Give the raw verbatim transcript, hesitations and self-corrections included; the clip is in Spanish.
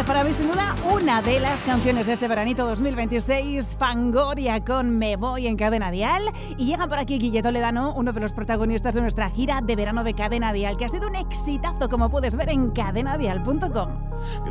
para mí sin duda una de las canciones de este veranito dos mil veintiséis, Fangoria con Me Voy en Cadena Dial. Y llega por aquí Guille Toledano, uno de los protagonistas de nuestra gira de verano de Cadena Dial, que ha sido un exitazo, como puedes ver en cadena dial punto com.